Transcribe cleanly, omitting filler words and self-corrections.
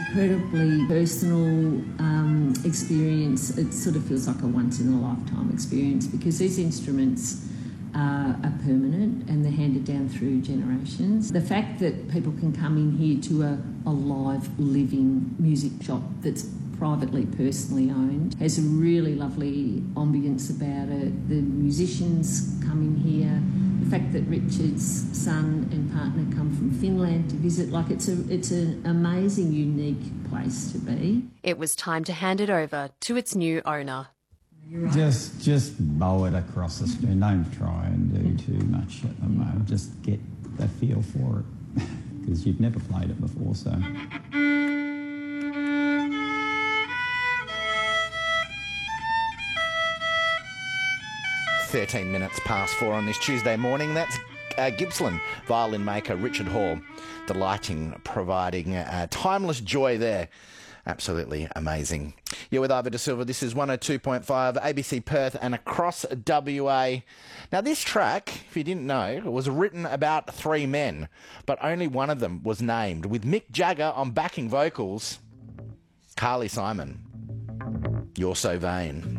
incredibly personal experience. It sort of feels like a once-in-a-lifetime experience because these instruments are permanent and they're handed down through generations. The fact that people can come in here to a live, living music shop that's privately, personally owned has a really lovely ambience about it. The musicians come in here. The fact that Richard's son and partner come from Finland to visit, like it's an amazing, unique place to be. It was time to hand it over to its new owner. Just bow it across the street. Don't try and do too much at the moment. Just get the feel for it because you've never played it before, so. 13 minutes past 4 on this Tuesday morning. That's Gippsland violin maker Richard Hall delighting, providing timeless joy there. Absolutely amazing. You're with Ivor De Silva. This is 102.5 ABC Perth and across WA. Now this track, if you didn't know, was written about 3 men, but only one of them was named, with Mick Jagger on backing vocals. Carly Simon, You're So Vain.